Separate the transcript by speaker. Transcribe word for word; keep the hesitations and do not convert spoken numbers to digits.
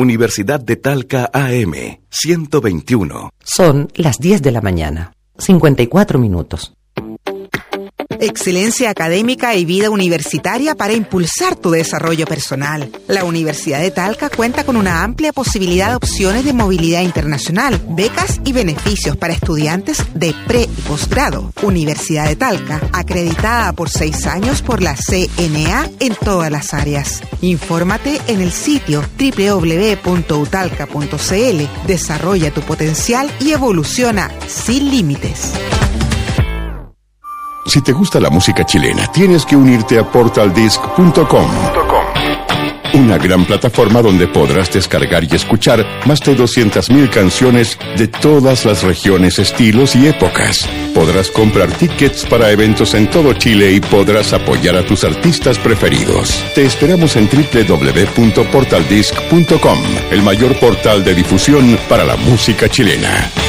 Speaker 1: Universidad de Talca A M, ciento veintiuno.
Speaker 2: Son las diez de la mañana, cincuenta y cuatro minutos.
Speaker 3: Excelencia académica y vida universitaria para impulsar tu desarrollo personal. La Universidad de Talca cuenta con una amplia posibilidad de opciones de movilidad internacional, becas y beneficios para estudiantes de pre y posgrado. Universidad de Talca, acreditada por seis años por la C N A en todas las áreas. Infórmate en el sitio doble u doble u doble u punto u talca punto c l. Desarrolla tu potencial y evoluciona sin límites.
Speaker 4: Si te gusta la música chilena, tienes que unirte a portal disc punto com. Una gran plataforma donde podrás descargar y escuchar más de doscientas mil canciones de todas las regiones, estilos y épocas. Podrás comprar tickets para eventos en todo Chile y podrás apoyar a tus artistas preferidos. Te esperamos en doble u doble u doble u punto portal disc punto com, el mayor portal de difusión para la música chilena.